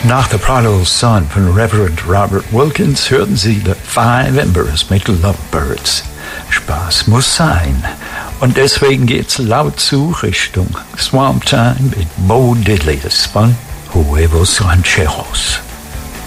Nach The Prodigal Son von Reverend Robert Wilkins hörten Sie The Five Embers mit Lovebirds. Spaß muss sein. Und deswegen geht's laut zu Richtung Swamp Time mit Bo Diddley von Huevos Rancheros.